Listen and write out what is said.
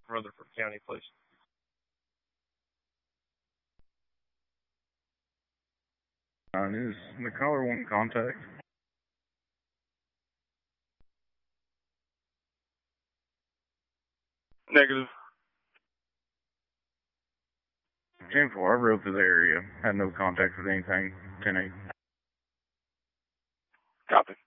Rutherford County, please. Is the caller wanting contact? Negative. 10-4, I rode through the area. Had no contact with anything. 10-8. Copy.